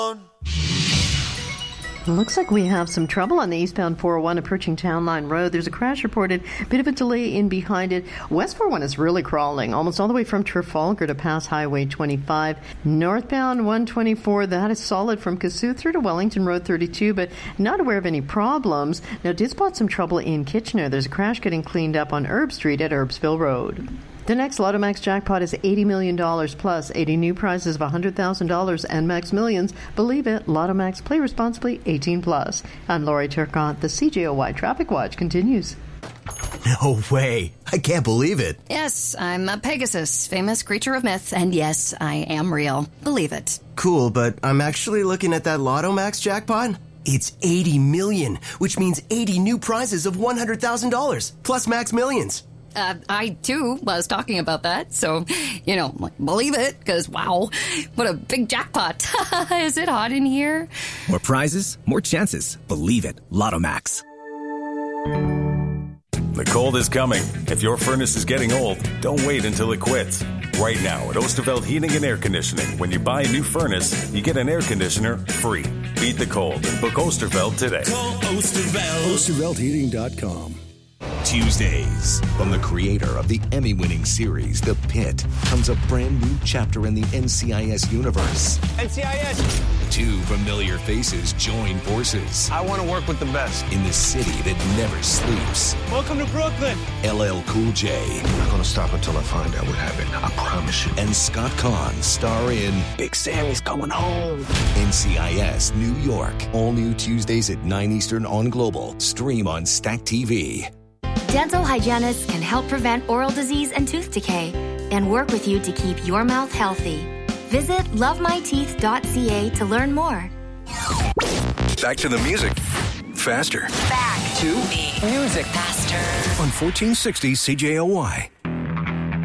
Looks like we have some trouble on the eastbound 401 approaching Town Line Road. There's a crash reported, bit of a delay in behind it. West 401 is really crawling, almost all the way from Trafalgar to pass Highway 25. Northbound 124, that is solid from Kasuth through to Wellington Road 32, but not aware of any problems. Now, did spot some trouble in Kitchener. There's a crash getting cleaned up on Herb Street at Herbsville Road. The next Lotto Max jackpot is $80 million plus 80 new prizes of $100,000 and Max Millions. Believe it, Lotto Max. Play responsibly, 18 plus. I'm Laurie Turcotte. The CJOY Traffic Watch continues. No way. I can't believe it. Yes, I'm a Pegasus, famous creature of myth, and yes, I am real. Believe it. Cool, but I'm actually looking at that Lotto Max jackpot. It's 80 million, which means 80 new prizes of $100,000 plus Max Millions. I, too, was talking about that, so, believe it, because, wow, what a big jackpot. Is it hot in here? More prizes, more chances. Believe it. Lotto Max. The cold is coming. If your furnace is getting old, don't wait until it quits. Right now at Oosterveld Heating and Air Conditioning, when you buy a new furnace, you get an air conditioner free. Beat the cold and book Oosterveld today. Call Oosterveld. OosterveldHeating.com. Tuesdays. From the creator of the Emmy-winning series, The Pit, comes a brand new chapter in the NCIS universe. NCIS! Two familiar faces join forces. I want to work with the best. In the city that never sleeps. Welcome to Brooklyn! LL Cool J. I'm not going to stop until I find out what happened. I promise you. And Scott Conn star in Big Sammy's Coming Home. NCIS New York. All new Tuesdays at 9 Eastern on Global. Stream on Stack TV. Dental hygienists can help prevent oral disease and tooth decay and work with you to keep your mouth healthy. Visit lovemyteeth.ca to learn more. Back to the music. Faster. Back to music. Faster. On 1460 CJOY.